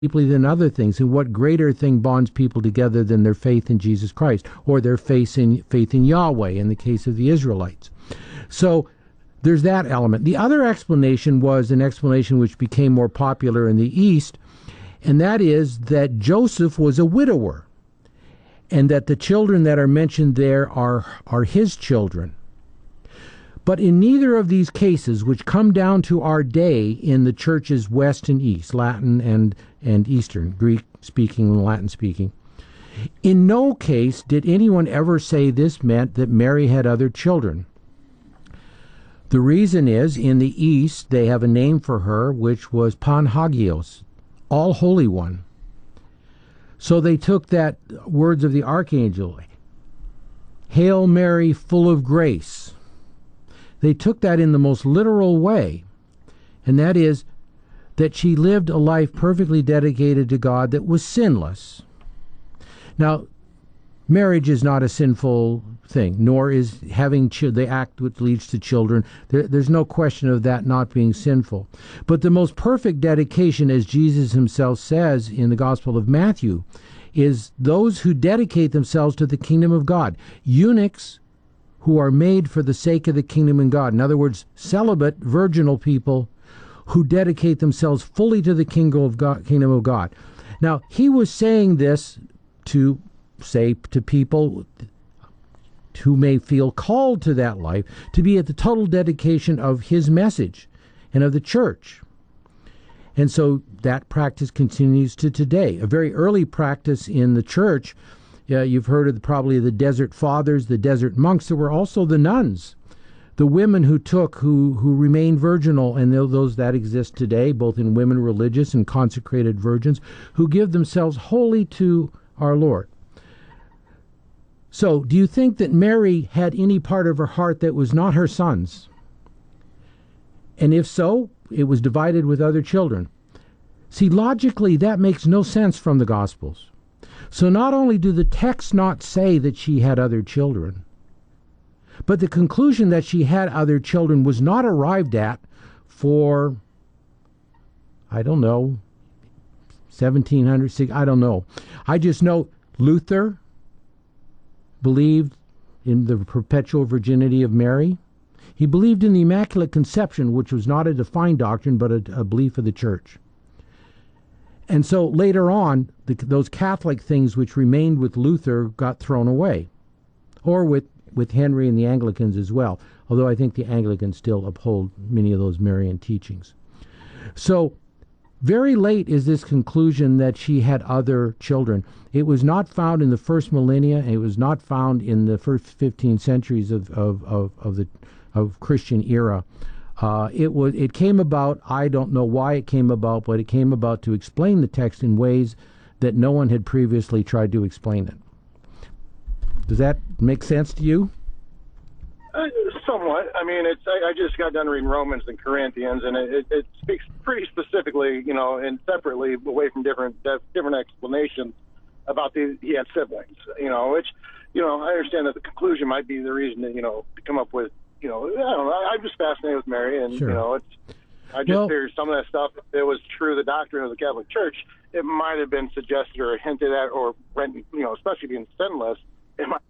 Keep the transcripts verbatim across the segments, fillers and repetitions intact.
deeply than other things. And what greater thing bonds people together than their faith in Jesus Christ, or their faith in faith in Yahweh in the case of the Israelites? So there's that element. The other explanation was an explanation which became more popular in the East, and that is that Joseph was a widower, and that the children that are mentioned there are are his children. But in neither of these cases, which come down to our day in the churches West and East, Latin and, and Eastern, Greek-speaking and Latin-speaking, in no case did anyone ever say this meant that Mary had other children. The reason is, in the East, they have a name for her, which was Panhagios, All Holy One. So they took that words of the archangel, Hail Mary, full of grace. They took that in the most literal way, and that is that she lived a life perfectly dedicated to God that was sinless. Now, marriage is not a sinful thing, nor is having ch- the act which leads to children. There, there's no question of that not being sinful. But the most perfect dedication, as Jesus himself says in the Gospel of Matthew, is those who dedicate themselves to the kingdom of God. Eunuchs who are made for the sake of the kingdom of God. In other words, celibate, virginal people who dedicate themselves fully to the kingdom of God. Kingdom of God. Now, he was saying this to say to people who may feel called to that life, to be at the total dedication of his message and of the church. And so that practice continues to today. A very early practice in the church, uh, you've heard of the, probably the desert fathers, the desert monks. There were also the nuns, the women who took, who, who remained virginal, and those that exist today, both in women religious and consecrated virgins, who give themselves wholly to our Lord. So, do you think that Mary had any part of her heart that was not her son's? And if so, it was divided with other children. See, logically, that makes no sense from the Gospels. So not only do the texts not say that she had other children, but the conclusion that she had other children was not arrived at for, I don't know, seventeen hundred, I don't know. I just know Luther believed in the perpetual virginity of Mary. He believed in the Immaculate Conception, which was not a defined doctrine, but a, a belief of the church. And so later on, the, those Catholic things which remained with Luther got thrown away, or with, with Henry and the Anglicans as well, although I think the Anglicans still uphold many of those Marian teachings. So very late is this conclusion that she had other children. It was not found in the first millennia. It was not found in the first fifteen centuries of, of, of, of the of Christian era. Uh, it was. It came about, I don't know why it came about, but it came about to explain the text in ways that no one had previously tried to explain it. Does that make sense to you? Uh, somewhat. I mean, it's. I, I just got done reading Romans and Corinthians, and it, it, it speaks pretty specifically, you know, and separately, away from different different explanations about the he had siblings, you know, which, you know, I understand that the conclusion might be the reason to, you know, to come up with, you know, I don't know. I'm just fascinated with Mary, and, sure. you know, it's. I just well, figured some of that stuff, if it was true, the doctrine of the Catholic Church, it might have been suggested or hinted at, or, you know, especially being sinless, it might.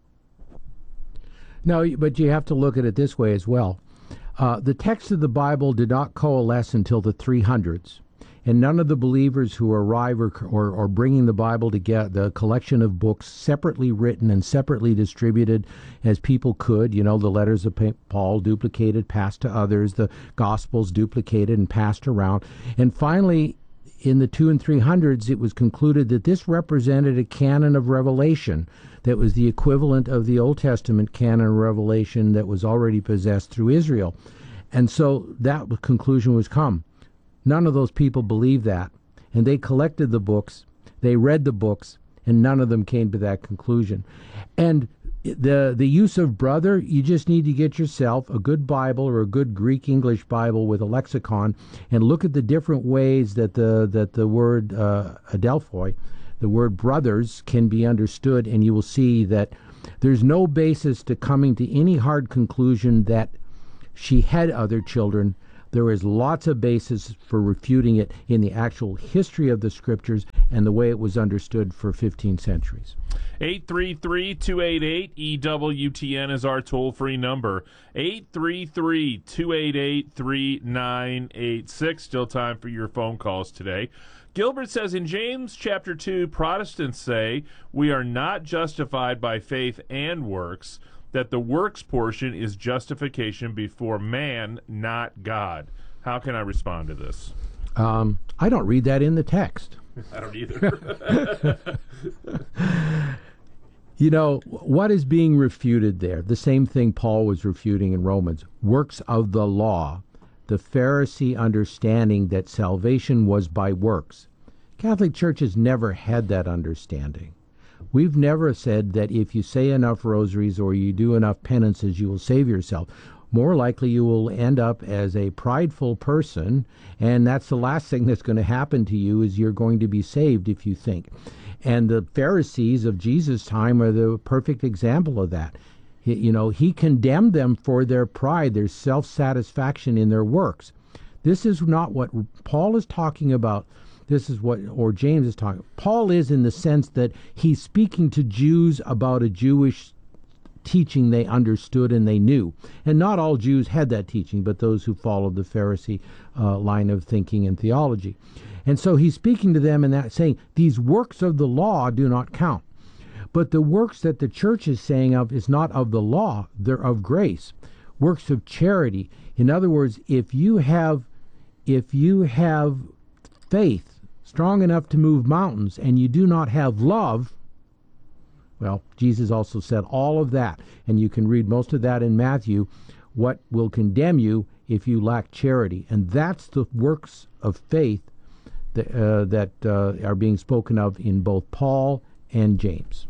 No, but you have to look at it this way as well. Uh, the text of the Bible did not coalesce until the three hundreds, and none of the believers who arrive or, or, or bringing the Bible together, the collection of books separately written and separately distributed as people could, you know, the letters of Paul duplicated, passed to others, the Gospels duplicated and passed around. And finally, in the two and three hundreds, it was concluded that this represented a canon of revelation that was the equivalent of the Old Testament canon of revelation that was already possessed through Israel. And so that conclusion was come. None of those people believed that, and they collected the books, they read the books, and none of them came to that conclusion. And the the use of brother, you just need to get yourself a good Bible or a good Greek English Bible with a lexicon and look at the different ways that the that the word uh, adelphoi, the word brothers, can be understood, and you will see that there's no basis to coming to any hard conclusion that she had other children, There is lots of basis for refuting it in the actual history of the Scriptures and the way it was understood for fifteen centuries. eight three three, two eight eight, E W T N is our toll-free number. eight three three, two eight eight, three nine eight six. Still time for your phone calls today. Gilbert says, in James chapter two, Protestants say we are not justified by faith and works, that the works portion is justification before man, not God. How can I respond to this? Um, I don't read that in the text. I don't either. You know, what is being refuted there? The same thing Paul was refuting in Romans. Works of the law. The Pharisee understanding that salvation was by works. Catholic Church has never had that understanding. We've never said that if you say enough rosaries or you do enough penances, you will save yourself. More likely you will end up as a prideful person, and that's the last thing that's going to happen to you, is you're going to be saved if you think. And the Pharisees of Jesus' time are the perfect example of that. He, you know, he condemned them for their pride, their self-satisfaction in their works. This is not what Paul is talking about. This is what, or James is talking. Paul is in the sense that he's speaking to Jews about a Jewish teaching they understood and they knew. And not all Jews had that teaching, but those who followed the Pharisee uh, line of thinking and theology. And so he's speaking to them in that, saying, these works of the law do not count. But the works that the church is saying of is not of the law, they're of grace. Works of charity. In other words, if you have if you have faith strong enough to move mountains and you do not have love, well, Jesus also said all of that, and you can read most of that in Matthew, what will condemn you if you lack charity. And that's the works of faith that, uh, that uh, are being spoken of in both Paul and James.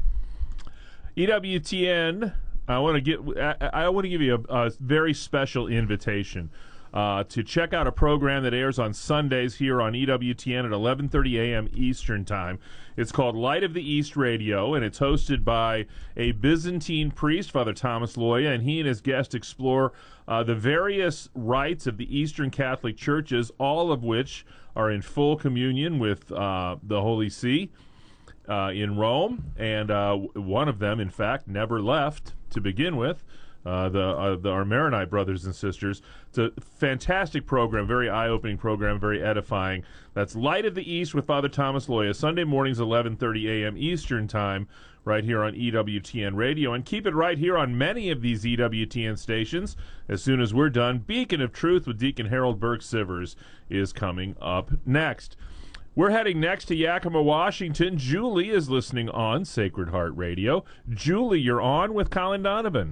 E W T N, I want to get I, I want to give you a, a very special invitation uh, to check out a program that airs on Sundays here on E W T N at eleven thirty a.m. Eastern Time. It's called Light of the East Radio, and it's hosted by a Byzantine priest, Father Thomas Loya, and he and his guests explore uh, the various rites of the Eastern Catholic churches, all of which are in full communion with uh, the Holy See. Uh, in Rome, and uh, one of them, in fact, never left to begin with, uh, the, uh, the our Maronite brothers and sisters. It's a fantastic program, very eye-opening program, very edifying. That's Light of the East with Father Thomas Loya, Sunday mornings, eleven thirty a.m. Eastern Time, right here on E W T N Radio. And keep it right here on many of these E W T N stations. As soon as we're done, Beacon of Truth with Deacon Harold Burke-Sivers is coming up next. We're heading next to Yakima, Washington. Julie is listening on Sacred Heart Radio. Julie, you're on with Colin Donovan.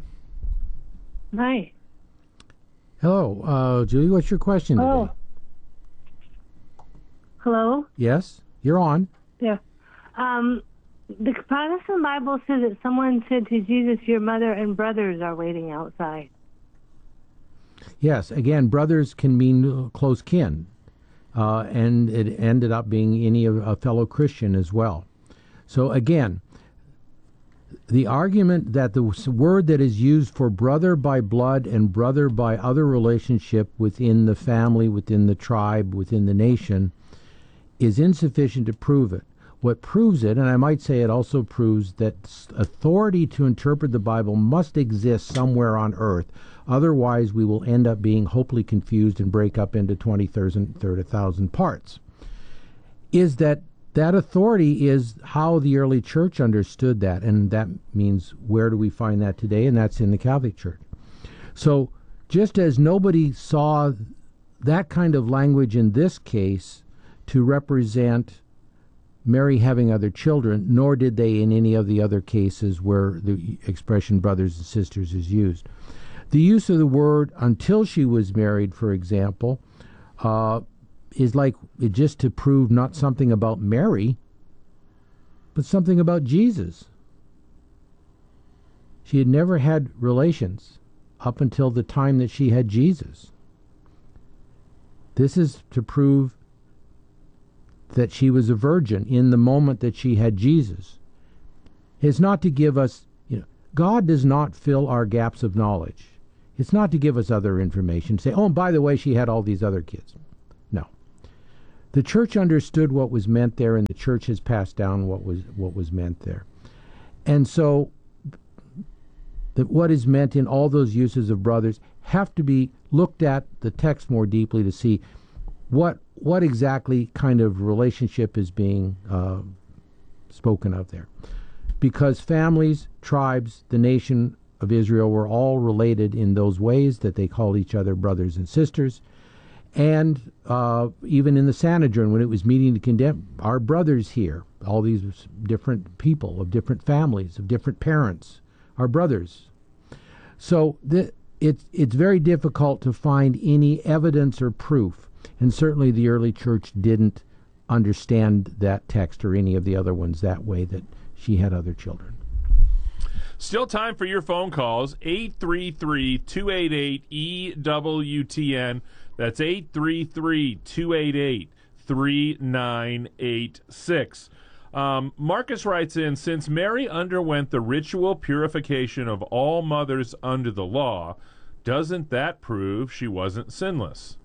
Hi. Hello, uh, Julie. What's your question today? Oh. Hello? Yes, you're on. Yeah. Um, the Protestant Bible says that someone said to Jesus, your mother and brothers are waiting outside. Yes, again, brothers can mean close kin. Uh, and it ended up being any of a fellow Christian as well. So again, the argument that the word that is used for brother by blood and brother by other relationship within the family, within the tribe, within the nation, is insufficient to prove it. What proves it, and I might say it also proves that authority to interpret the Bible must exist somewhere on earth. Otherwise, we will end up being hopelessly confused and break up into twenty, thirty, one thousand parts. Is that that authority is how the early church understood that, and that means where do we find that today? And that's in the Catholic Church. So just as nobody saw that kind of language in this case to represent Mary having other children, nor did they in any of the other cases where the expression brothers and sisters is used. The use of the word until she was married, for example, uh, is like just to prove not something about Mary, but something about Jesus. She had never had relations up until the time that she had Jesus. This is to prove that she was a virgin in the moment that she had Jesus. It's not to give us, you know, God does not fill our gaps of knowledge. It's not to give us other information, say, oh, and by the way, she had all these other kids. No. The church understood what was meant there, and the church has passed down what was what was meant there. And so that what is meant in all those uses of brothers have to be looked at the text more deeply to see what what exactly kind of relationship is being uh, spoken of there. Because families, tribes, the nation of Israel were all related in those ways that they called each other brothers and sisters. And uh, even in the Sanhedrin, when it was meeting to condemn our brothers here, all these different people of different families, of different parents, our brothers. So the, it's, it's very difficult to find any evidence or proof. And certainly the early church didn't understand that text or any of the other ones that way, that she had other children. Still time for your phone calls, eight three three, two eight eight, E W T N. That's eight three three, two eight eight, three nine eight six. Um, Marcus writes in, since Mary underwent the ritual purification of all mothers under the law, doesn't that prove she wasn't sinless?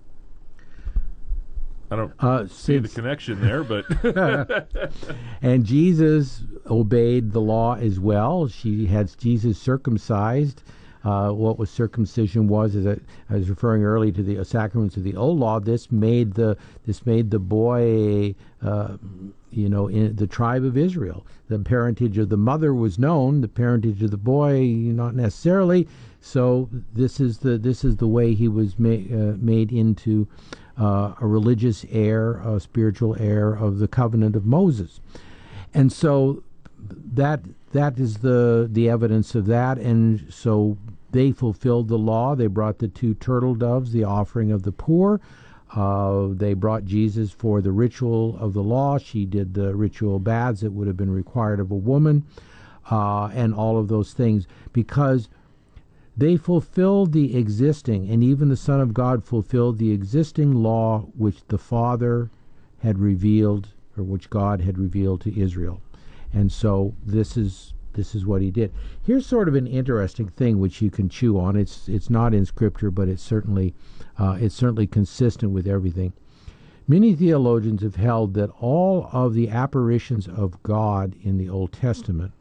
I don't uh, see since, the connection there, but... And Jesus obeyed the law as well. She had Jesus circumcised. Uh, what was circumcision was, as I was referring earlier to the sacraments of the old law. This made the this made the boy, uh, you know, in the tribe of Israel. The parentage of the mother was known. The parentage of the boy, not necessarily. So this is the this is the way he was ma- uh, made into uh, a religious heir, a spiritual heir of the covenant of Moses, and so that that is the the evidence of that. And so they fulfilled the law. They brought the two turtle doves, the offering of the poor. Uh, they brought Jesus for the ritual of the law. She did the ritual baths that would have been required of a woman, uh, and all of those things, because they fulfilled the existing, and even the Son of God fulfilled the existing law which the Father had revealed, or which God had revealed to Israel. And so this is this is what he did. Here's sort of an interesting thing which you can chew on. It's it's not in Scripture, but it's certainly uh, it's certainly consistent with everything. Many theologians have held that all of the apparitions of God in the Old Testament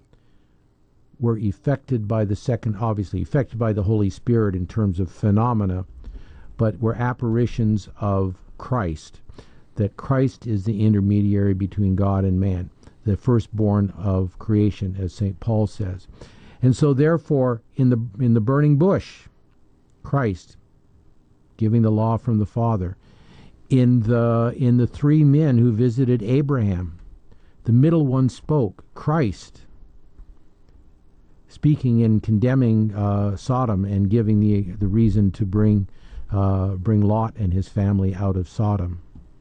were effected by the second, obviously effected by the Holy Spirit in terms of phenomena, but were apparitions of Christ, that Christ is the intermediary between God and man, the firstborn of creation, as Saint Paul says. And so therefore, in the in the burning bush, Christ giving the law from the Father. In the in the three men who visited Abraham, the middle one spoke, Christ, speaking and condemning uh, Sodom and giving the the reason to bring uh, bring Lot and his family out of Sodom.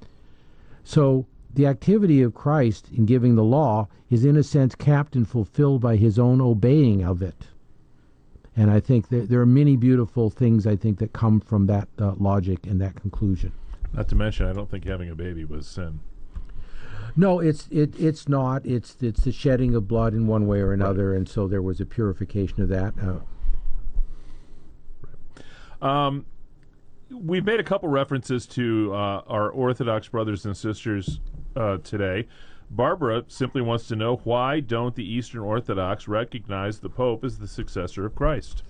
So the activity of Christ in giving the law is in a sense capped and fulfilled by his own obeying of it. And I think that there are many beautiful things, I think, that come from that uh, logic and that conclusion. Not to mention, I don't think having a baby was sin. No, it's it it's not. It's it's the shedding of blood in one way or another, right. And so there was a purification of that. Uh, right. Um, we've made a couple references to uh, our Orthodox brothers and sisters uh, today. Barbara simply wants to know, why don't the Eastern Orthodox recognize the Pope as the successor of Christ?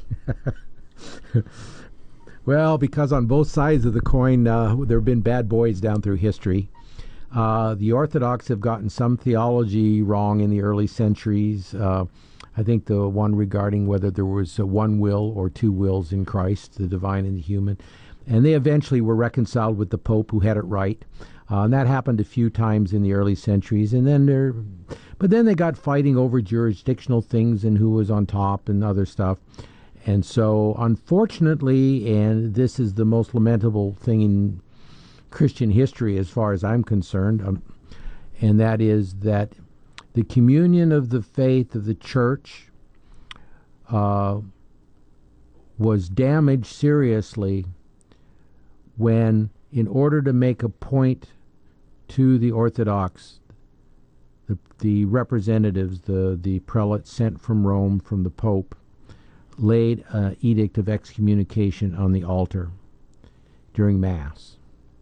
Well, because on both sides of the coin, uh, there have been bad boys down through history. Uh, the Orthodox have gotten some theology wrong in the early centuries. Uh, I think the one regarding whether there was uh, one will or two wills in Christ, the divine and the human. And they eventually were reconciled with the Pope, who had it right. Uh, and that happened a few times in the early centuries. And then there, but then they got fighting over jurisdictional things and who was on top and other stuff. And so, unfortunately, and this is the most lamentable thing in Christian history as far as I'm concerned, um, and that is that the communion of the faith of the church uh, was damaged seriously when, in order to make a point to the Orthodox, the, the representatives, the, the prelates sent from Rome, from the Pope, laid an edict of excommunication on the altar during Mass.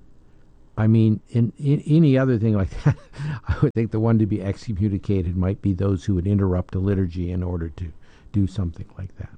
I mean, in, in any other thing like that, I would think the one to be excommunicated might be those who would interrupt a liturgy in order to do something like that.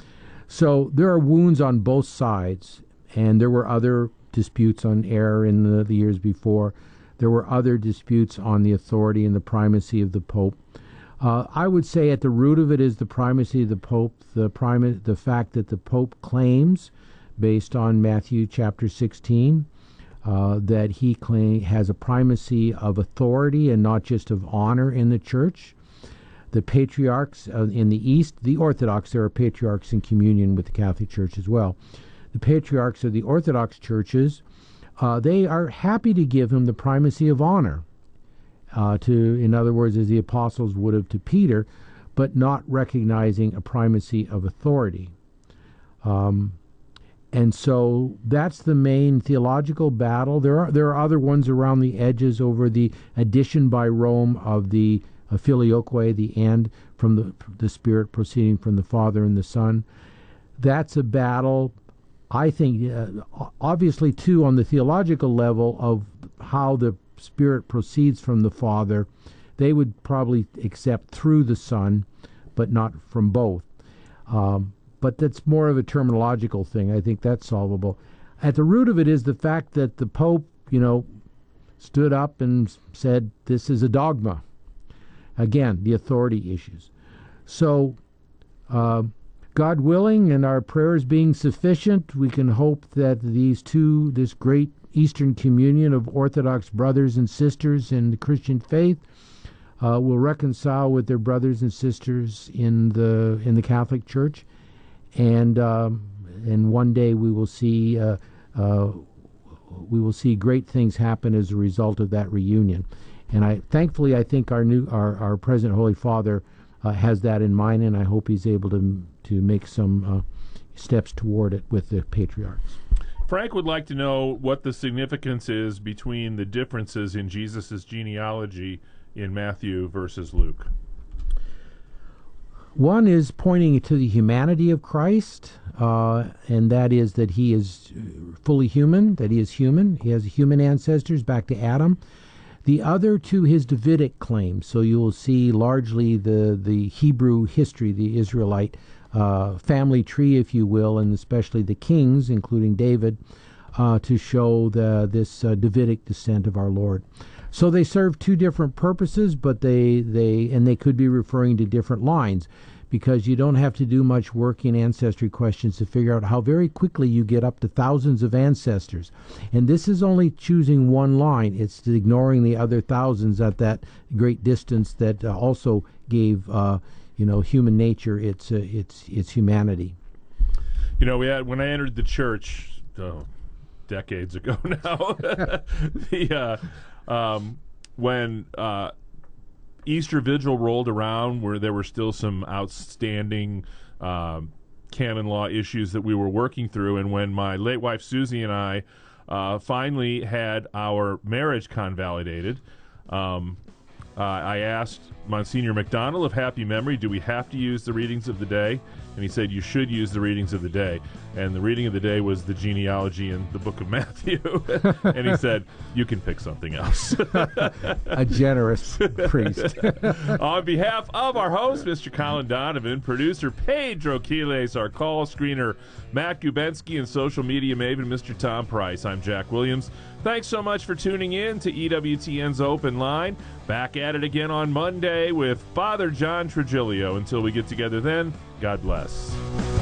So there are wounds on both sides, and there were other disputes on error in the, the years before. There were other disputes on the authority and the primacy of the Pope. Uh, I would say at the root of it is the primacy of the Pope, the prima- the fact that the Pope claims, based on Matthew chapter sixteen, uh, that he claim, has a primacy of authority and not just of honor in the church. The patriarchs uh, in the East, the Orthodox, there are patriarchs in communion with the Catholic Church as well. The patriarchs of the Orthodox churches, uh, they are happy to give him the primacy of honor, uh, to, in other words, as the apostles would have to Peter, but not recognizing a primacy of authority. Um, and so that's the main theological battle. There are there are other ones around the edges over the addition by Rome of the uh, filioque, the and from the the Spirit proceeding from the Father and the Son. That's a battle, I think, uh, obviously, too, on the theological level of how the Spirit proceeds from the Father. They would probably accept through the Son, but not from both. Um, but that's more of a terminological thing. I think that's solvable. At the root of it is the fact that the Pope, you know, stood up and said, this is a dogma. Again, the authority issues. So, uh, God willing, and our prayers being sufficient, we can hope that these two, this great Eastern communion of Orthodox brothers and sisters in the Christian faith, uh, will reconcile with their brothers and sisters in the in the Catholic Church, and um, and one day we will see uh, uh, we will see great things happen as a result of that reunion. And I thankfully I think our new our our present Holy Father uh, has that in mind, and I hope he's able to to make some uh, steps toward it with the patriarchs. Frank would like to know what the significance is between the differences in Jesus' genealogy in Matthew versus Luke. One is pointing to the humanity of Christ, uh, and that is that he is fully human, that he is human. He has human ancestors back to Adam. The other to his Davidic claims. So you will see largely the, the Hebrew history, the Israelite uh, family tree, if you will, and especially the kings, including David, uh, to show the, this uh, Davidic descent of our Lord. So they serve two different purposes, but they, they and they could be referring to different lines, because you don't have to do much work in ancestry questions to figure out how very quickly you get up to thousands of ancestors. And this is only choosing one line. It's ignoring the other thousands at that great distance that uh, also gave uh, you know, human nature its, uh, its, its humanity. You know, we had, when I entered the church, oh, decades ago now, the, uh, um, when uh, Easter Vigil rolled around, where there were still some outstanding um, canon law issues that we were working through, and when my late wife Susie and I uh, finally had our marriage convalidated, um, uh, I asked Monsignor McDonald of happy memory, do we have to use the readings of the day? And he said, you should use the readings of the day. And the reading of the day was the genealogy in the book of Matthew. And he said, you can pick something else. A generous priest. On behalf of our host, Mister Colin Donovan, producer Pedro Quiles, our call screener Matt Gubensky, and social media maven Mister Tom Price, I'm Jack Williams. Thanks so much for tuning in to E W T N's Open Line. Back at it again on Monday with Father John Trigilio. Until we get together then, God bless.